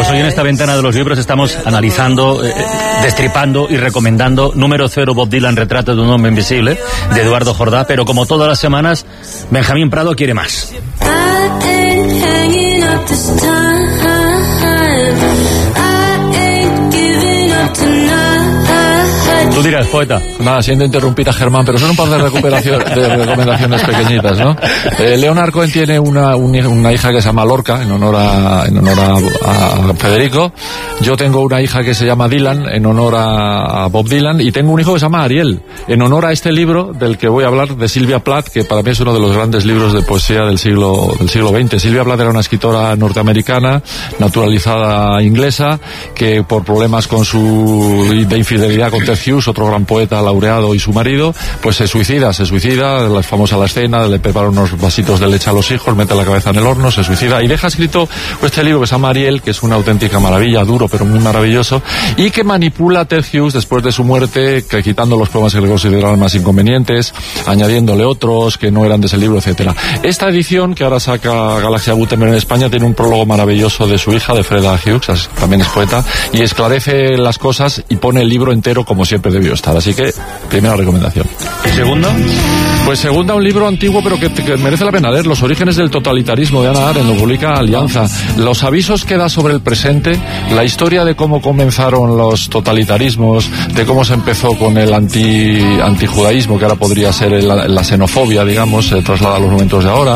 hoy en esta ventana de los libros estamos analizando, destripando y recomendando Número 0, Bob Dylan, Retrato de un hombre invisible, de Eduardo Jordá, pero como todas las semanas, Benjamín Prado quiere más. Tú dirás, poeta. Nada, siento interrumpir a Germán, pero son un par de recomendaciones pequeñitas, ¿no? Leonard Cohen tiene una hija que se llama Lorca, en honor a Federico. Yo tengo una hija que se llama Dylan, en honor a Bob Dylan, y tengo un hijo que se llama Ariel, en honor a este libro del que voy a hablar, de Sylvia Plath, que para mí es uno de los grandes libros de poesía del siglo XX. Sylvia Plath era una escritora norteamericana, naturalizada inglesa, que por problemas de infidelidad con Ted Hughes, otro gran poeta laureado, y su marido, pues se suicida, la famosa la escena, le prepara unos vasitos de leche a los hijos, mete la cabeza en el horno, se suicida, y deja escrito este libro que se llama Ariel, que es una auténtica maravilla, duro pero muy maravilloso, y que manipula a Ted Hughes después de su muerte, quitando los poemas que le consideraban más inconvenientes, añadiéndole otros que no eran de ese libro, etcétera. Esta edición, que ahora saca Galaxia Gutenberg en España, tiene un prólogo maravilloso de su hija, de Freda Hughes, también es poeta, y esclarece las cosas y pone el libro entero como siempre debió estar. Así que, primera recomendación. ¿Y segunda? Pues segunda, un libro antiguo pero que merece la pena leer, Los orígenes del totalitarismo, de Hannah Arendt, lo publica Alianza. Los avisos que da sobre el presente, la historia de cómo comenzaron los totalitarismos, de cómo se empezó con el antijudaísmo, que ahora podría ser la xenofobia, digamos, se traslada a los momentos de ahora,